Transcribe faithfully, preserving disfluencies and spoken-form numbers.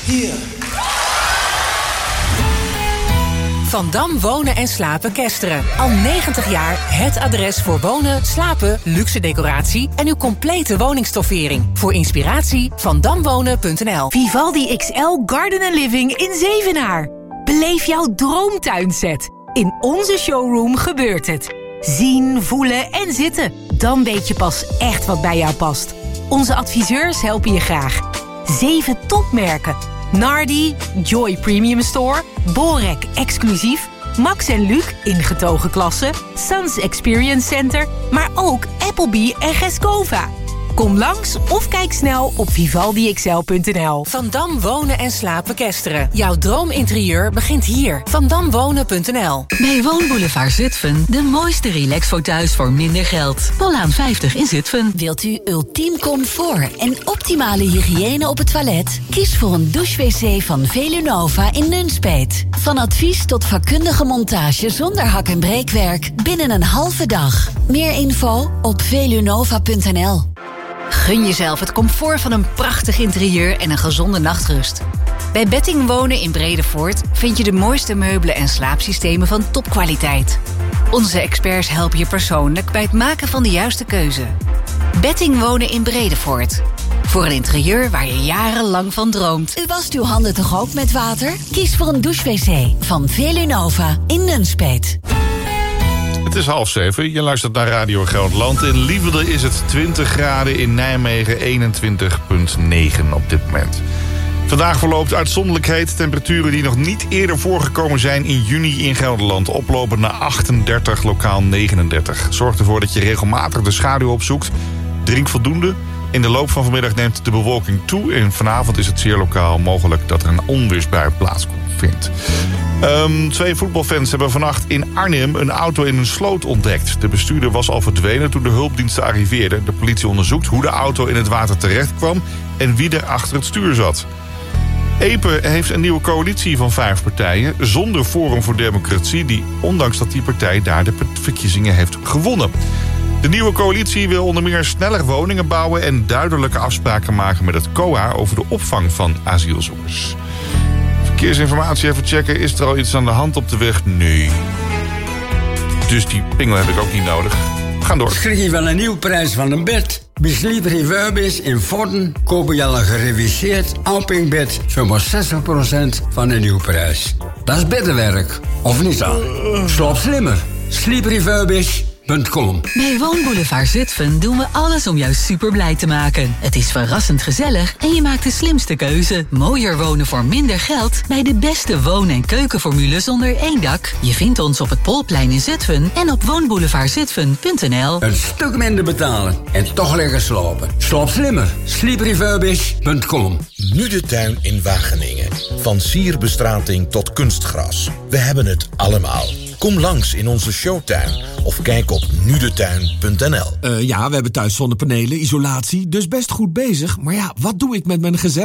Hier. Van Dam Wonen en Slapen Kesteren. Al negentig jaar het adres voor wonen, slapen, luxe decoratie en uw complete woningstoffering. Voor inspiratie van damwonen punt n l. Vivaldi X L Garden and Living in Zevenaar. Beleef jouw droomtuinset. In onze showroom gebeurt het. Zien, voelen en zitten. Dan weet je pas echt wat bij jou past. Onze adviseurs helpen je graag. Zeven topmerken. Nardi, Joy Premium Store, Borek Exclusief, Max en Luc ingetogen klasse, Sans Experience Center, maar ook Applebee en Gescova. Kom langs of kijk snel op vivaldi x l punt n l. Van Dam Wonen en Slapen Kesteren. Jouw droominterieur begint hier. van dam wonen punt n l. Bij Woonboulevard Zutphen de mooiste relaxfoto's voor minder geld. Pollaan vijftig in Zutphen. Wilt u ultiem comfort en optimale hygiëne op het toilet? Kies voor een douche-wc van Velunova in Nunspeet. Van advies tot vakkundige montage zonder hak- en breekwerk. Binnen een halve dag. Meer info op velunova punt n l. Gun jezelf het comfort van een prachtig interieur en een gezonde nachtrust. Bij Betting Wonen in Bredevoort vind je de mooiste meubelen en slaapsystemen van topkwaliteit. Onze experts helpen je persoonlijk bij het maken van de juiste keuze. Betting Wonen in Bredevoort. Voor een interieur waar je jarenlang van droomt. U wast uw handen toch ook met water? Kies voor een douche-wc van Velunova in Nunspeet. Het is half zeven, je luistert naar Radio Gelderland. In Lievelde is het twintig graden, in Nijmegen eenentwintig komma negen op dit moment. Vandaag verloopt uitzonderlijk heet. Temperaturen die nog niet eerder voorgekomen zijn in juni in Gelderland. Oplopen naar achtendertig, lokaal negenendertig. Zorg ervoor dat je regelmatig de schaduw opzoekt. Drink voldoende. In de loop van vanmiddag neemt de bewolking toe. En vanavond is het zeer lokaal mogelijk dat er een onweersbui plaatsvindt. Um, twee voetbalfans hebben vannacht in Arnhem een auto in een sloot ontdekt. De bestuurder was al verdwenen toen de hulpdiensten arriveerden. De politie onderzoekt hoe de auto in het water terecht kwam en wie er achter het stuur zat. Epe heeft een nieuwe coalitie van vijf partijen zonder Forum voor Democratie, die ondanks dat die partij daar de verkiezingen heeft gewonnen. De nieuwe coalitie wil onder meer sneller woningen bouwen en duidelijke afspraken maken met het C O A over de opvang van asielzoekers. Verkeersinformatie even checken. Is er al iets aan de hand op de weg? Nee. Dus die pingel heb ik ook niet nodig. We gaan door. Schrik je van een nieuwe prijs van een bed? Bij Sleep Refurbished in Vorden kopen je al een gereviseerd Alping-bed voor maar zestig procent van de nieuwe prijs. Dat is beddenwerk, of niet dan? Slaap slimmer. sleep refurbished punt com. Bij Woonboulevard Zutphen doen we alles om jou super blij te maken. Het is verrassend gezellig en je maakt de slimste keuze. Mooier wonen voor minder geld bij de beste woon- en keukenformule zonder één dak. Je vindt ons op het Polplein in Zutphen en op woonboulevard zutphen punt n l. Een stuk minder betalen en toch lekker slapen. Slaap slimmer. sleep refurbished punt com. Nu de tuin in Wageningen. Van sierbestrating tot kunstgras. We hebben het allemaal. Kom langs in onze showtuin of kijk op nu de tuin punt n l. Uh, ja, we hebben thuis zonnepanelen, isolatie, dus best goed bezig. Maar ja, wat doe ik met mijn gezellig